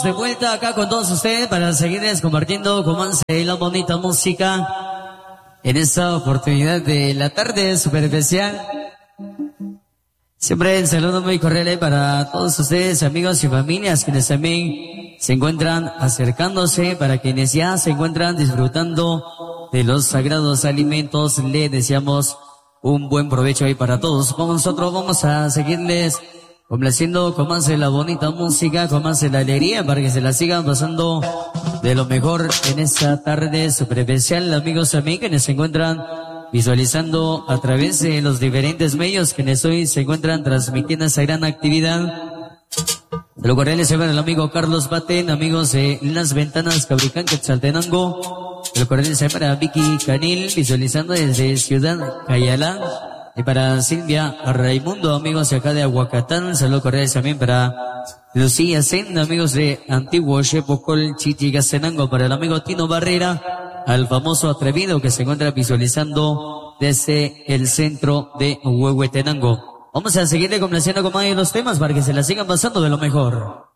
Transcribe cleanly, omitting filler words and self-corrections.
De vuelta acá con todos ustedes para seguirles compartiendo con más la bonita música en esta oportunidad de la tarde súper especial. Siempre el saludo muy cordial para todos ustedes, amigos y familias, quienes también se encuentran acercándose, para quienes ya se encuentran disfrutando de los sagrados alimentos. Le deseamos un buen provecho ahí para todos. Nosotros vamos a seguirles complaciendo con más de la bonita música, con más de la alegría, para que se la sigan pasando de lo mejor en esta tarde súper especial, amigos y amigas, quienes se encuentran visualizando a través de los diferentes medios, quienes hoy se encuentran transmitiendo esa gran actividad. De lo cordial se va el amigo Carlos Baten, amigos de Las Ventanas Cabricán, Quetzaltenango. De lo cordial se va Vicky Canil, visualizando desde Ciudad Cayalá. Y para Silvia Raimundo, amigos de acá de Aguacatán, saludos cordiales también para Lucía Sen, amigos de Antiguo Chepocol, Chichigastenango, para el amigo Tino Barrera, al famoso atrevido que se encuentra visualizando desde el centro de Huehuetenango. Vamos a seguirle complaciendo con más de los temas para que se la sigan pasando de lo mejor.